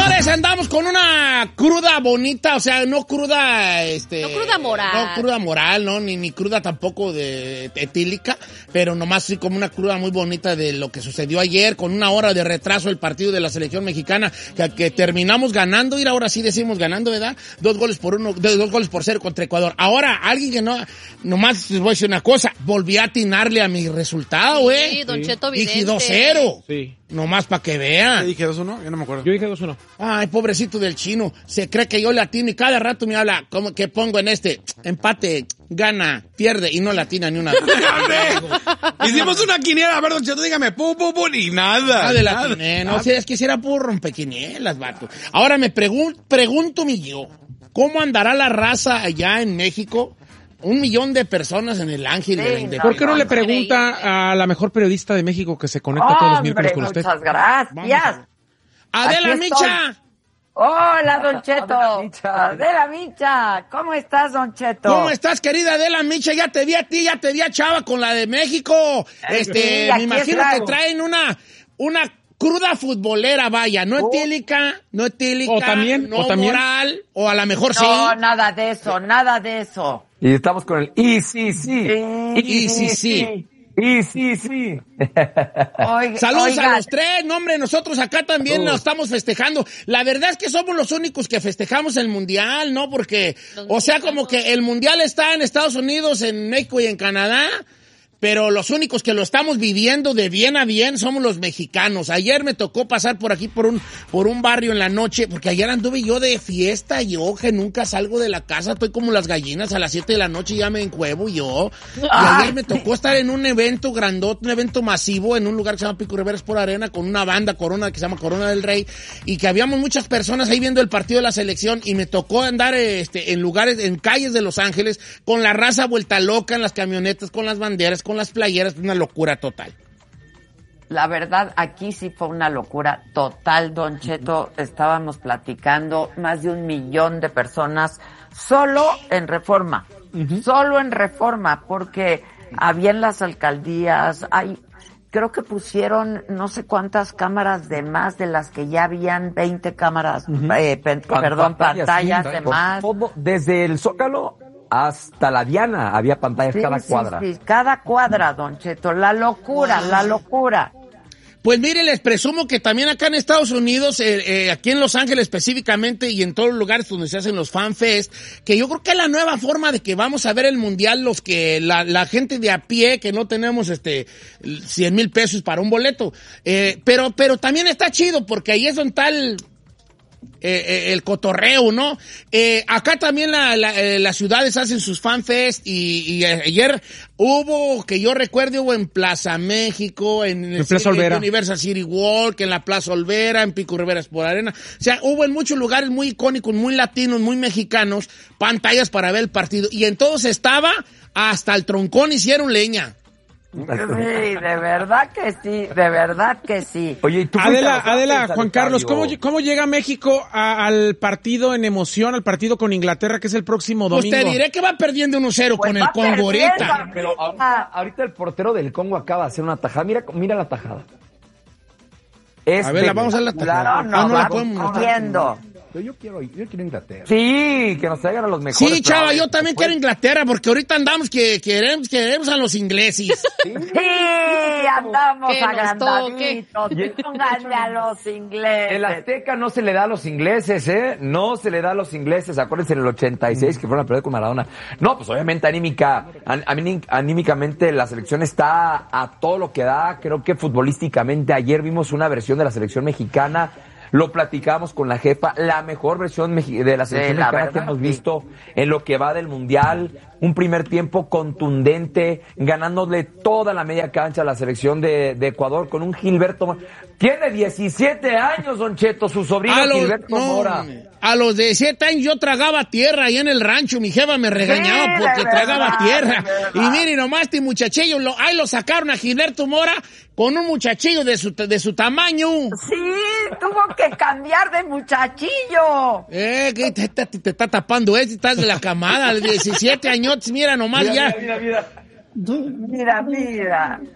Señores, andamos con una cruda bonita, o sea, no cruda, no cruda moral. No cruda moral, ¿no? Ni cruda tampoco de etílica, pero nomás sí como una cruda muy bonita de lo que sucedió ayer, con una hora de retraso el partido de la selección mexicana, que terminamos ganando, y ahora sí decimos ganando, ¿verdad? 2 goles por 0 contra Ecuador. Ahora, alguien que no, nomás les voy a decir una cosa, volví a atinarle a mi resultado, güey. Sí, Don Cheto, vidente. Dije 2-0. Sí. Nomás para que vean. ¿Qué dije 2-1? Yo no me acuerdo. Yo dije 2-1. Ay, pobrecito del chino. Se cree que yo le atino y cada rato me habla como que pongo en empate, gana, pierde y no le atina ni una. Hicimos una quiniela. A ver, Don Cheto, dígame, y nada. De la atiné. No sé, es que si era puro rompequinielas, vato. Ahora me pregunto yo, ¿cómo andará la raza allá en México? 1 millón de personas en el Ángel de la Independencia. ¿Por qué no le pregunta a la mejor periodista de México que se conecta todos los miércoles con usted? Muchas gracias. ¡Adela Micha! Hola, Don Cheto. Adela Micha. ¿Cómo estás, Don Cheto? ¿Cómo estás, querida Adela Micha? Ya te vi a ti, ya te vi a Chava con la de México. Me imagino que traen una cruda futbolera, vaya, no etílica, o también, moral, o a lo mejor sí. No, nada de eso. Y estamos con el sí. Sí. Saludos a los tres. No, hombre, nosotros acá también nos estamos festejando. La verdad es que somos los únicos que festejamos el Mundial, ¿no? Porque, o sea, como que el Mundial está en Estados Unidos, en México y en Canadá, pero los únicos que lo estamos viviendo de bien a bien somos los mexicanos. Ayer me tocó pasar por aquí por un barrio en la noche, porque ayer anduve yo de fiesta, yo que nunca salgo de la casa, estoy como las gallinas, a las 7 de la noche ya me encuevo yo. Y ayer me tocó estar en un evento grandote, un evento masivo, en un lugar que se llama Pico Rivera Sport Arena, con una banda Corona que se llama Corona del Rey, y que habíamos muchas personas ahí viendo el partido de la selección, y me tocó andar en lugares, en calles de Los Ángeles, con la raza vuelta loca en las camionetas, con las banderas, con las playeras, una locura total. La verdad, aquí sí fue una locura total, Don Cheto. Estábamos platicando, más de 1 millón de personas solo en Reforma. Solo en Reforma, porque había en las alcaldías, creo que pusieron no sé cuántas cámaras de más de las que ya habían, 20 cámaras, pantallas de más. Desde el Zócalo hasta la Diana había pantallas cada cuadra. Sí, cada cuadra, Don Cheto. La locura. Pues mire, les presumo que también acá en Estados Unidos, aquí en Los Ángeles específicamente y en todos los lugares donde se hacen los Fan Fest, que yo creo que es la nueva forma de que vamos a ver el Mundial, los que la gente de a pie, que no tenemos 100,000 pesos para un boleto. Pero también está chido porque ahí es donde está el cotorreo, ¿no? Acá también las ciudades hacen sus Fan Fest y ayer hubo, que yo recuerdo, hubo en Plaza México, en Plaza Olvera, Universal City Walk, en la Plaza Olvera, en Pico Rivera Sport Arena. O sea, hubo en muchos lugares muy icónicos, muy latinos, muy mexicanos, pantallas para ver el partido. Y en todos estaba, hasta el troncón hicieron leña. Sí, de verdad que sí. Oye, ¿y tú Adela, Juan Carlos, ¿cómo llega México al partido en emoción, al partido con Inglaterra, que es el próximo domingo? Pues te diré que va perdiendo 1-0 con el Congo ahorita. Pero ahorita el portero del Congo acaba de hacer una tajada. Mira la tajada. A ver, vamos a la tajada. No la podemos viendo. Yo quiero Inglaterra. Sí, que nos traigan a los mejores. Sí, chava, yo también quiero Inglaterra, porque ahorita andamos que queremos a los ingleses. Sí, andamos agrandaditos. Pónganle a los ingleses. El Azteca no se le da a los ingleses, ¿eh? No se le da a los ingleses. Acuérdense en el 86 que fueron a perder con Maradona. No, pues obviamente anímicamente la selección está a todo lo que da. Creo que futbolísticamente ayer vimos una versión de la selección mexicana. Lo platicamos con la jefa, la mejor versión de la selección mexicana que hemos visto en lo que va del Mundial. Un primer tiempo contundente, ganándole toda la media cancha a la selección de Ecuador con un Gilberto. Tiene 17 años, Don Cheto, su sobrino Gilberto Mora. A los 17 años yo tragaba tierra ahí en el rancho. Mi jefa me regañaba porque tragaba tierra. Y mire nomás, este muchachillo, ahí lo sacaron a Gilberto Mora con un muchachillo de su tamaño. Sí, tuvo que cambiar de muchachillo. Que te está tapando estás de la camada, 17 años, mira nomás. Mira. Mira.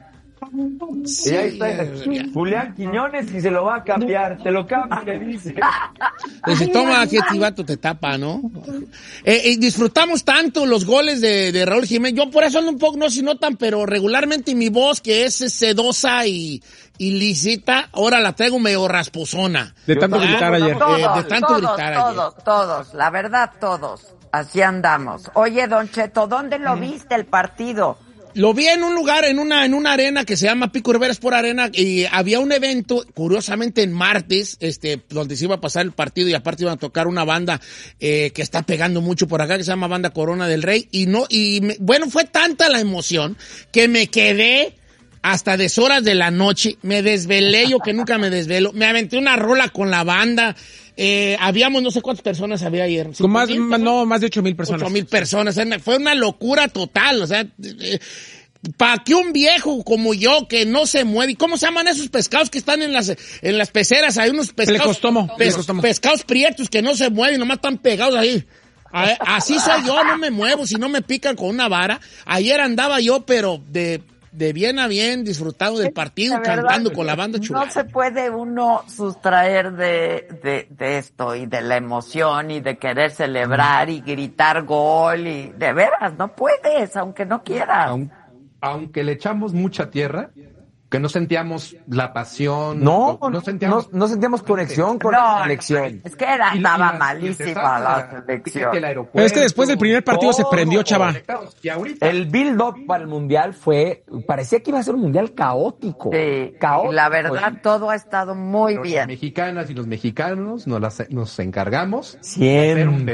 Sí, y ahí está Julián Quiñones y se lo va a cambiar. Te lo cambia, le dice. Dice, toma, que este vato te tapa, ¿no? Disfrutamos tanto los goles de Raúl Jiménez. Yo por eso ando un poco, no si notan, pero regularmente mi voz, que es sedosa y lisita, ahora la traigo medio rasposona. De tanto gritar ayer. De tanto gritar ayer. Todos, la verdad, todos. Así andamos. Oye, Don Cheto, ¿dónde lo viste el partido? Lo vi en un lugar, en una arena que se llama Pico Rivera Sport Arena, y había un evento, curiosamente en martes, donde se iba a pasar el partido y aparte iban a tocar una banda que está pegando mucho por acá, que se llama Banda Corona del Rey, bueno, fue tanta la emoción que me quedé hasta deshoras de la noche, me desvelé, yo que nunca me desvelo, me aventé una rola con la banda. Habíamos no sé cuántas personas había ayer. Más de 8,000 personas. 8,000 personas. Fue una locura total. O sea, para que un viejo como yo que no se mueve. ¿Cómo se llaman esos pescados que están en las peceras? Hay unos pescados. Pescados prietos que no se mueven, nomás están pegados ahí. Así soy yo, no me muevo, si no me pican con una vara. Ayer andaba yo, pero de bien a bien, disfrutando del partido, cantando con la banda chula. No se puede uno sustraer de esto y de la emoción y de querer celebrar y gritar gol y de veras, no puedes, aunque no quieras. Aunque le echamos mucha tierra, que no sentíamos la pasión. No sentíamos conexión con la selección. Es que estaba malísima la selección. Pero es que después del primer partido se prendió, chava. El build-up para el Mundial parecía que iba a ser un Mundial caótico. Sí, caótico. La verdad, todo ha estado muy bien. Las mexicanas y los mexicanos nos encargamos. Siempre.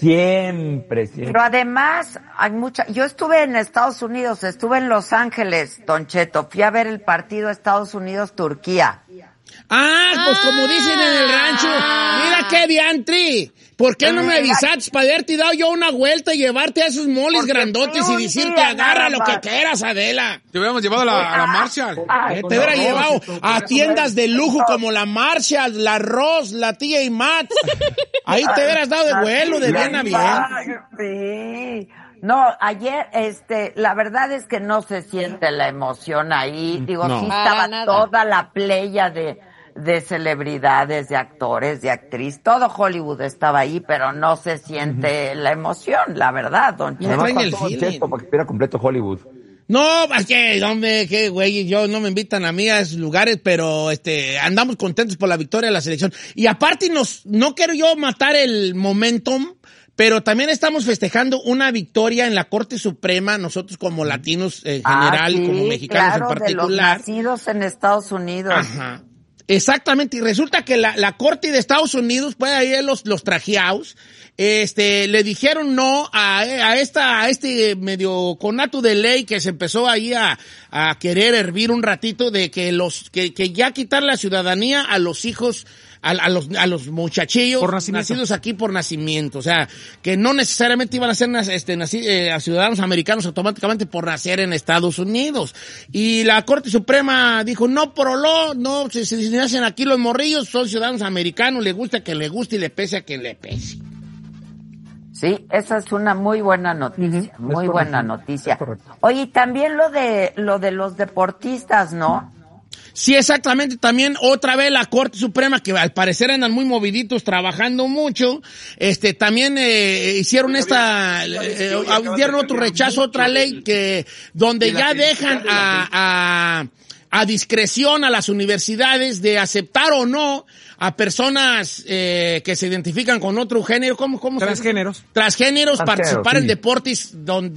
Pero además, yo estuve en Estados Unidos, estuve en Los Ángeles, Don Cheto, fui a ver el partido Estados Unidos-Turquía. Pues como dicen en el rancho, mira qué diantri. ¿Por qué no me avisaste para haberte dado yo una vuelta y llevarte a esos moles grandotes y decirte agarra lo que quieras, Adela? Te hubiéramos llevado a la Marshall. Te hubiera llevado a tiendas de lujo como la Marshall, la Ross, la TJ Maxx. Ahí te hubieras dado de vuelo, de bien a bien. Sí. No, ayer, la verdad es que no se siente la emoción ahí. Digo, sí estaba toda la playa de celebridades, de actores, de actriz. Todo Hollywood estaba ahí, pero no se siente la emoción, la verdad, Don Cheto. Para que estuviera completo Hollywood. No, hombre, qué güey, no me invitan a mí a esos lugares, pero andamos contentos por la victoria de la selección. Y aparte no quiero yo matar el momentum, pero también estamos festejando una victoria en la Corte Suprema, nosotros como latinos en general, y como mexicanos en particular. De los nacidos en Estados Unidos. Ajá. Exactamente, y resulta que la Corte de Estados Unidos, pues ahí los trajeados, le dijeron no a este medio conato de ley que se empezó ahí a querer hervir un ratito de que que ya quitar la ciudadanía a los hijos, a los muchachillos nacidos aquí por nacimiento. O sea, que no necesariamente iban a ser a ciudadanos americanos automáticamente por nacer en Estados Unidos. Y la Corte Suprema dijo, no, no, si nacen aquí los morrillos, son ciudadanos americanos, le gusta que le guste y le pese a quien le pese. Sí, esa es una muy buena noticia, muy buena noticia. Oye, y también lo de los deportistas, ¿no? Sí, exactamente. También otra vez la Corte Suprema, que al parecer andan muy moviditos, trabajando mucho, también hicieron dieron otro rechazo, otra ley donde ya dejan a discreción a las universidades de aceptar o no a personas que se identifican con otro género, ¿cómo transgéneros? Transgéneros, participar en deportes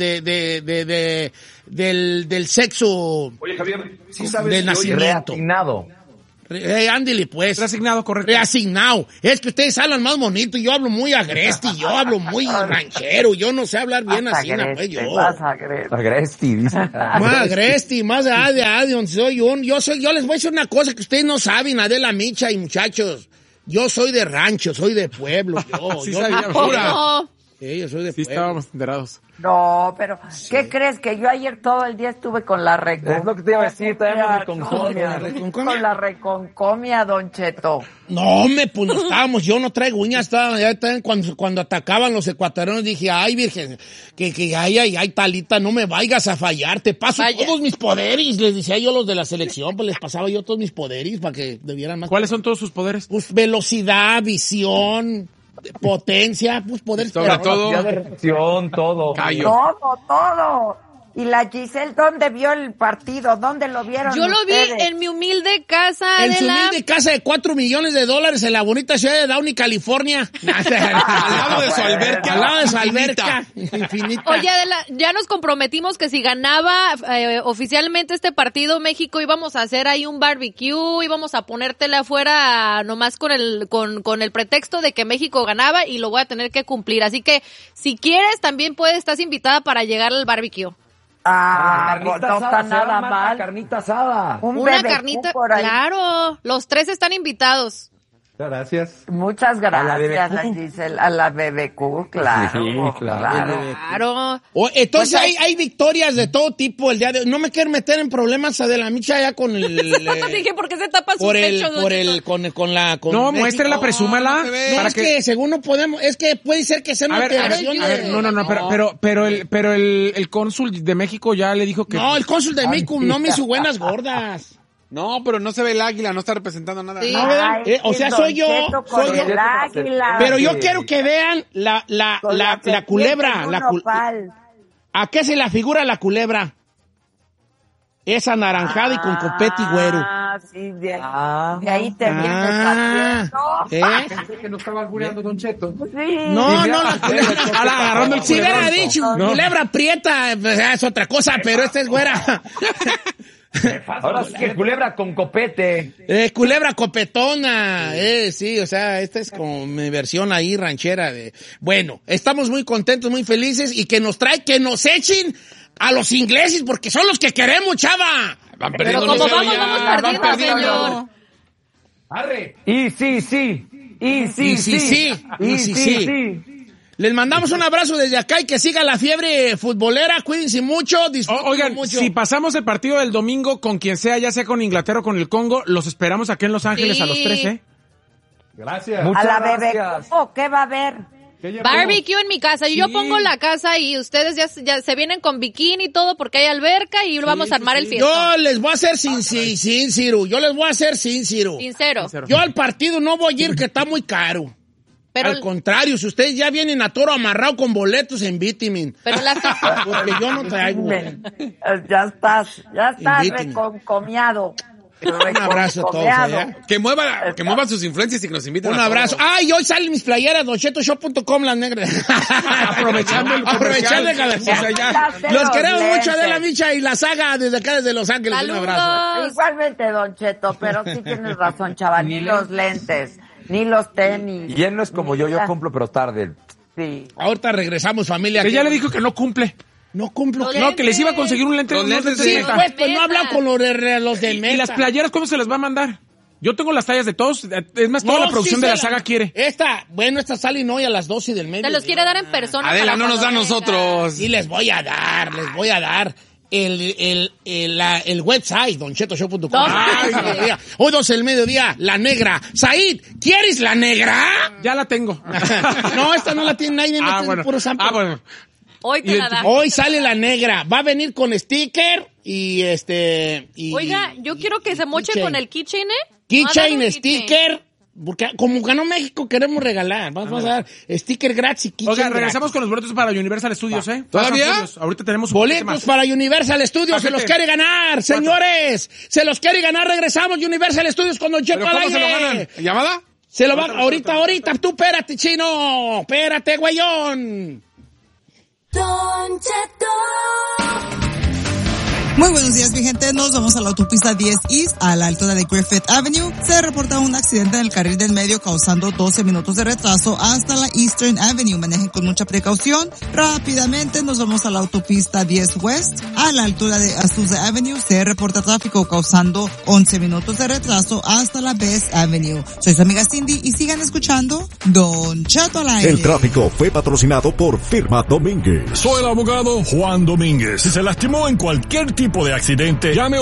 donde del sexo. Oye, Javier, ¿sí sabes del nacimiento. Reasignado. Ándale, pues. Reasignado, correcto. Reasignado. Es que ustedes hablan más bonito, yo hablo muy agresti, yo hablo muy ranchero, yo no sé hablar bien así, pues yo. Más agresti. Agresti, dice. Más agresti, más de donde soy yo. Yo les voy a decir una cosa que ustedes no saben, Adela Micha y muchachos. Yo soy de rancho, soy de pueblo, yo. Sí, yo sabía, Yo soy de Sí, pueblo. estábamos enterados. No, pero ¿qué crees? Que yo ayer todo el día estuve con la reconcomia. Es lo que te iba a decir, todavía reconcomia. Con la reconcomia, Don Cheto. No, pues no estábamos, yo no traigo uñas, ya cuando atacaban los ecuatorianos dije, ay, virgen, que ay, talita, no me vayas a fallar, te paso todos mis poderes, les decía yo a los de la selección, pues les pasaba yo todos mis poderes para que debieran más. ¿Cuáles son todos sus poderes? Pues velocidad, visión, potencia, pues poderes. Sobre todo, de reacción, todo. callo. Todo. Y la Giselle, ¿dónde vio el partido? ¿Dónde lo vieron Yo lo vi ustedes? en mi humilde casa. En su humilde casa de $4 millones en la bonita ciudad de Downey, California. Al lado de su alberca. Al lado de su alberca. Infinita. Oye, Adela, ya nos comprometimos que si ganaba oficialmente este partido México íbamos a hacer ahí un barbecue, íbamos a ponértela afuera nomás con el pretexto de que México ganaba y lo voy a tener que cumplir. Así que si quieres también estás invitada para llegar al barbecue. No está nada mal. Carnita asada. Una carnita, claro, los 3 están invitados. Gracias. Muchas gracias, BBQ. Giselle. A la BBQ, claro. Sí, claro. Claro. Entonces hay victorias de todo tipo el día de hoy. No me quiero meter en problemas, Adela Micha, ya con el... Dije, ¿por qué se tapa sus pechos? No, muéstrela, presúmala. No, es que según no podemos, es que puede ser que sea una alteración pero el cónsul de México ya le dijo que... No, el cónsul de México no me hizo buenas gordas. No, pero no se ve el águila, no está representando nada. Sí. No, ¿verdad? O sea, soy yo. El águila. Pero yo quiero que vean la culebra. ¿A qué se la figura la culebra? Es anaranjada y con copete y güero. Ah, sí, de ahí te vienes Pensé que no estaba albureando Don Cheto. Sí. No, la culebra. Agarrando el Si hubiera culebrón. dicho culebra prieta, pues, es otra cosa, pero esta es güera. Ahora sí que culebra con copete. Culebra copetona, sí, o sea, esta es como mi versión ahí ranchera de... Bueno, estamos muy contentos, muy felices y que nos echen a los ingleses porque son los que queremos, chava. Van Pero perdiendo como 1-0 vamos ya. perdiendo, señor. Arre. Y sí. Les mandamos un abrazo desde acá y que siga la fiebre futbolera, cuídense mucho, disfruten Oigan, mucho. si pasamos el partido del domingo con quien sea, ya sea con Inglaterra o con el Congo, los esperamos aquí en Los Ángeles Sí. a los 3, ¿eh? Gracias. A la BBQ, ¿qué va a haber? Barbecue en mi casa. Y yo pongo la casa y ustedes ya se vienen con bikini y todo porque hay alberca y vamos a armar el fiestón. Yo les voy a hacer sincero. Sincero. Yo al partido no voy a ir que está muy caro. Pero, Al contrario, si ustedes ya vienen a toro amarrado con boletos, invíteme. pero Porque yo no traigo. Ya estás Invíteme. reconcomiado. Un abrazo a todos allá. Que mueva sus influencias y que nos inviten Un a abrazo. todos. Ay, hoy salen mis playeras, donchetoshop.com, las negras. Aprovechando el Aprovechando el comercial. comercial. Los queremos mucho, Adela Micha y la saga desde acá, desde Los Ángeles. Un abrazo. saludos. Igualmente, Don Cheto, pero sí tienes razón, chaval. Ni los lentes, ni los tenis. Y él no es como yo cumplo pero tarde. Sí. Ahorita regresamos, familia. Que ya le dijo que no cumple. No cumplo. Los ¿qué? No, que les iba a conseguir un lente. Los unos lentes lentes Sí, de Meta. Meta. pues no hablan con los de Y Meta. las playeras, ¿cómo se las va a mandar? Yo tengo las tallas de todos. Es más, toda No, la producción sí, de la se saga quiere. Esta salen hoy a las 12 del medio. Se los quiere dar en persona. Adela, para no nos da a cuando nosotros. Y les voy a dar el website, donchetoshop.com. No. Ay, mediodía. Hoy 12 del mediodía, la negra. Said, ¿quieres la negra? Ya la tengo. No, esta no la tiene nadie. Bueno. Puro sample. Bueno. Hoy te la da. Hoy sale la negra. Va a venir con sticker y Oiga, yo quiero que se moche keychain. con el keychain, ¿eh? Keychain, No, sticker. Porque como ganó México, queremos regalar. Vamos a dar sticker gratis y keychain. Oiga, gratis. regresamos con los boletos para Universal Studios, ¿eh? ¿Todavía? Pasan Studios. Ahorita tenemos un Boletos más. para Universal Studios, se los Paquete. quiere ganar, señores. Se los quiere ganar, regresamos Universal Studios con Don Cheto ¿Pero al cómo se lo aire. ganan? ¿Llamada? Se lo va, ahorita, tú espérate, chino. Espérate, güeyón. Don Cheto. Muy buenos días, mi gente. Nos vamos a la autopista 10 East, a la altura de Griffith Avenue. Se reporta un accidente en el carril del medio causando 12 minutos de retraso hasta la Eastern Avenue. Manejen con mucha precaución. Rápidamente nos vamos a la autopista 10 West, a la altura de Azusa Avenue. Se reporta tráfico causando 11 minutos de retraso hasta la Best Avenue. Soy su amiga Cindy y sigan escuchando Don Cheto al aire. El tráfico fue patrocinado por Firma Domínguez. Soy el abogado Juan Domínguez. Si se lastimó en cualquier tipo de accidente, llame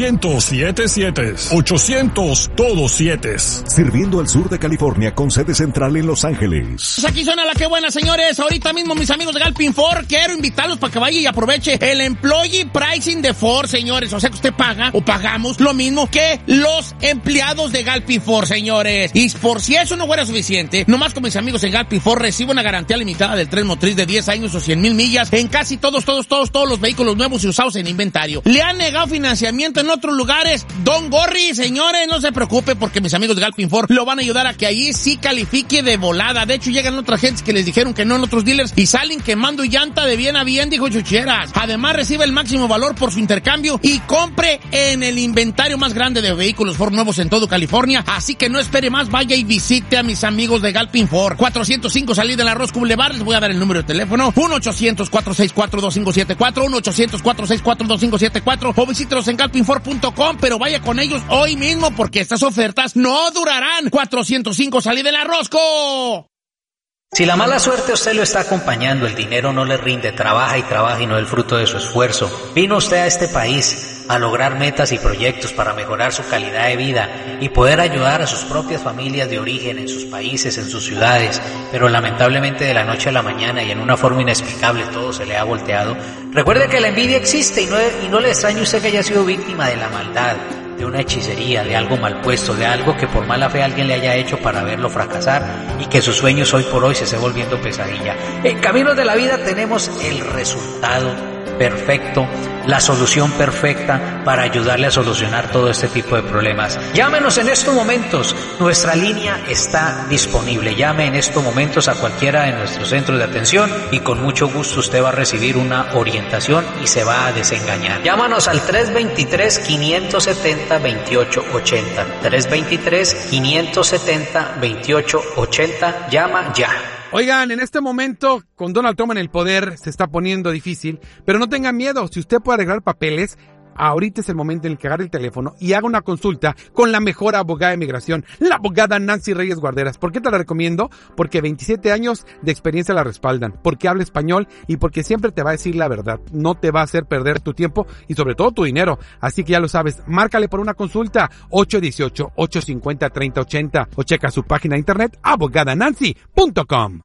800-77. 800 todos 7. Sirviendo al sur de California con sede central en Los Ángeles. Pues aquí suena la que buena, señores. Ahorita mismo, mis amigos de Galpin Ford, quiero invitarlos para que vaya y aproveche el Employee Pricing de Ford, señores. O sea que usted paga o pagamos lo mismo que los empleados de Galpin Ford, señores. Y por si eso no fuera suficiente, nomás con mis amigos en Galpin Ford recibo una garantía limitada del tren motriz de 10 años o 100,000 millas en casi todos los vehículos nuevos y usados en inventario. ¿Le han negado financiamiento en otros lugares? Don Gorri, señores, no se preocupe porque mis amigos de Galpin Ford lo van a ayudar a que allí sí califique de volada. De hecho, llegan otras gentes que les dijeron que no en otros dealers y salen quemando llanta de bien a bien, dijo Chucheras. Además, recibe el máximo valor por su intercambio y compre en el inventario más grande de vehículos Ford nuevos en todo California. Así que no espere más, vaya y visite a mis amigos de Galpin Ford. 405 Salida de la Roscoe Boulevard. Les voy a dar el número de teléfono. 1-800-464-2574. 1-800-464-2574. O visítelos en galpinford.com, pero vaya con ellos hoy mismo porque estas ofertas no durarán. 405 Salida de la Roscoe. Si la mala suerte a usted lo está acompañando, el dinero no le rinde, trabaja y no el fruto de su esfuerzo. Vino usted a este país a lograr metas y proyectos para mejorar su calidad de vida y poder ayudar a sus propias familias de origen en sus países, en sus ciudades, pero lamentablemente de la noche a la mañana y en una forma inexplicable todo se le ha volteado. Recuerde que la envidia existe y no le extrañe usted que haya sido víctima de la maldad, de una hechicería, de algo mal puesto, de algo que por mala fe alguien le haya hecho para verlo fracasar y que sus sueños hoy por hoy se esté volviendo pesadilla. En Caminos de la Vida tenemos el resultado perfecto, la solución perfecta para ayudarle a solucionar todo este tipo de problemas. Llámenos en estos momentos, nuestra línea está disponible. Llame en estos momentos a cualquiera de nuestros centros de atención y con mucho gusto usted va a recibir una orientación y se va a desengañar. Llámanos al 323-570-2880. 323-570-2880. Llama ya. Oigan, en este momento, con Donald Trump en el poder, se está poniendo difícil, pero no tengan miedo. Si usted puede arreglar papeles, ahorita es el momento en el que agarre el teléfono y haga una consulta con la mejor abogada de migración, la abogada Nancy Reyes Guarderas. ¿Por qué te la recomiendo? Porque 27 años de experiencia la respaldan, porque habla español y porque siempre te va a decir la verdad. No te va a hacer perder tu tiempo y sobre todo tu dinero. Así que ya lo sabes, márcale por una consulta 818-850-3080 o checa su página de internet abogadanancy.com.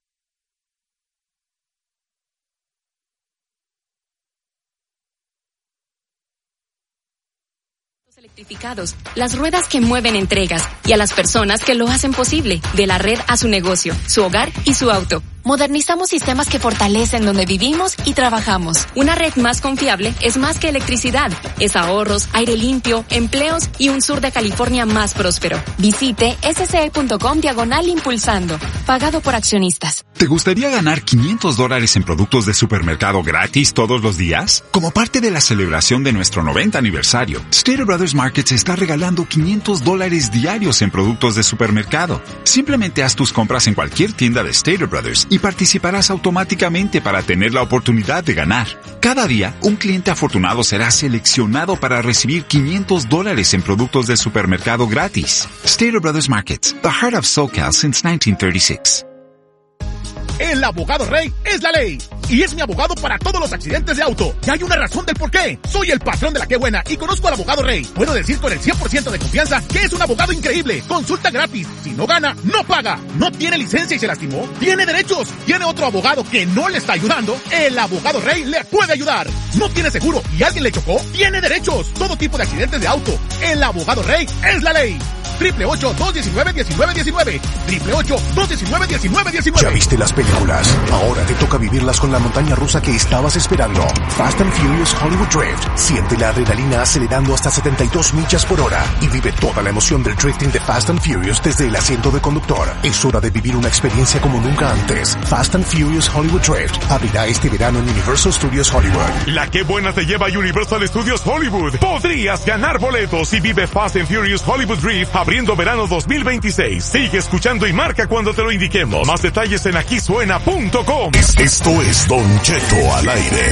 Electrificados, las ruedas que mueven entregas y a las personas que lo hacen posible, de la red a su negocio, su hogar y su auto. Modernizamos sistemas que fortalecen donde vivimos y trabajamos. Una red más confiable es más que electricidad. Es ahorros, aire limpio, empleos y un sur de California más próspero. Visite sce.com/impulsando. Pagado por accionistas. ¿Te gustaría ganar $500 en productos de supermercado gratis todos los días? Como parte de la celebración de nuestro 90 aniversario, Stater Brothers Markets está regalando $500 diarios en productos de supermercado. Simplemente haz tus compras en cualquier tienda de Stater Brothers y participarás automáticamente para tener la oportunidad de ganar. Cada día, un cliente afortunado será seleccionado para recibir $500 en productos de supermercado gratis. Stater Brothers Markets, the heart of SoCal since 1936. El abogado Rey es la ley. Y es mi abogado para todos los accidentes de auto. Y hay una razón del por qué. Soy el patrón de la que buena y conozco al abogado Rey. Puedo decir con el 100% de confianza que es un abogado increíble. Consulta gratis. Si no gana, no paga. No tiene licencia y se lastimó. Tiene derechos. Tiene otro abogado que no le está ayudando. El abogado Rey le puede ayudar. No tiene seguro y alguien le chocó. Tiene derechos. Todo tipo de accidentes de auto. El abogado Rey es la ley. 888-219-1919. 888-219-1919. Ya viste las películas. Ahora te toca vivirlas con la montaña rusa que estabas esperando. Fast and Furious Hollywood Drift. Siente la adrenalina acelerando hasta 72 millas por hora y vive toda la emoción del drifting de Fast and Furious desde el asiento de conductor. Es hora de vivir una experiencia como nunca antes. Fast and Furious Hollywood Drift abrirá este verano en Universal Studios Hollywood. La que buena te lleva a Universal Studios Hollywood. Podrías ganar boletos y vive Fast and Furious Hollywood Drift abriendo verano 2026. Sigue escuchando y marca cuando te lo indiquemos. Más detalles en aquisuena.com. Esto es Don Cheto al aire.